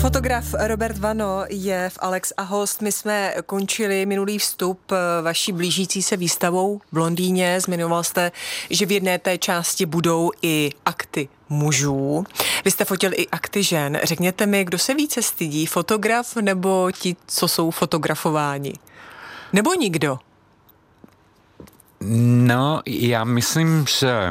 Fotograf Robert Vano je v Alex a host. My jsme končili minulý vstup vaší blížící se výstavou v Londýně. Zmiňoval jste, že v jedné té části budou i akty mužů. Vy jste fotil i akty žen. Řekněte mi, kdo se více stydí, fotograf nebo ti, co jsou fotografováni? Nebo nikdo? No, já myslím, že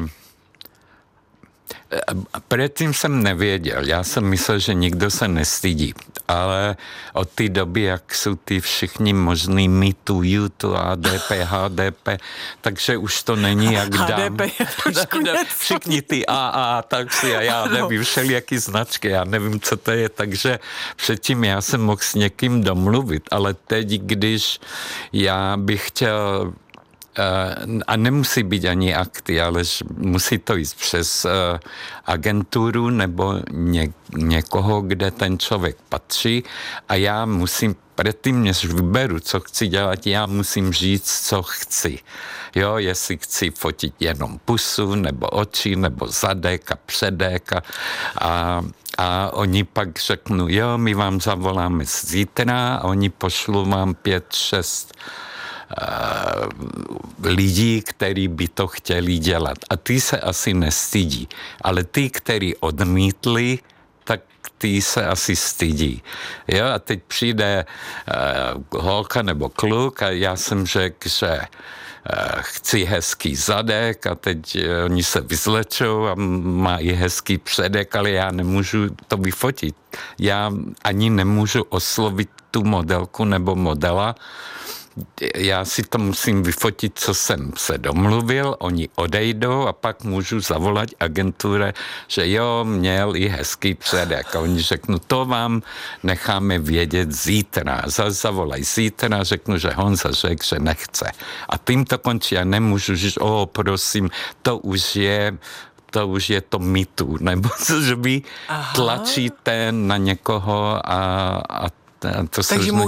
předtím jsem nevěděl. Já jsem myslel, že nikdo se nestydí. Ale od té doby, jak jsou ty všichni možný mýtu, YouTube, ADP, HDP, takže už to není jak dám. HDP je trošku něco. Všichni ty AA, taxi a já nevím, všelijaký značky, já nevím, co to je, takže předtím já jsem mohl s někým domluvit, ale teď, když já bych chtěl a nemusí být ani akty, ale musí to jít přes agenturu nebo někoho, kde ten člověk patří a já musím předtím, než vyberu, co chci dělat, já musím říct, co chci. Jo, jestli chci fotit jenom pusu, nebo oči, nebo zadek a předek a oni pak řeknou, jo, my vám zavoláme zítra a oni pošlou vám 5-6 lidí, kteří by to chtěli dělat. A ty se asi nestydí. Ale ty, kteří odmítli, tak ty se asi stydí. Jo, a teď přijde holka nebo kluk a já jsem řekl, že chci hezký zadek a teď oni se vyzlečou a mají hezký předek, ale já nemůžu to vyfotit. Já ani nemůžu oslovit tu modelku nebo modela. Já si to musím vyfotit, co jsem se domluvil, oni odejdou a pak můžu zavolat agentuře, že jo, měl i hezký předek. A oni řeknou, to vám necháme vědět zítra. Zavolaj zítra, řeknu, že Honza řekl, že nechce. A tím to končí, já nemůžu říct, prosím, to už je to mýtu, nebo že vy tlačíte na někoho a to se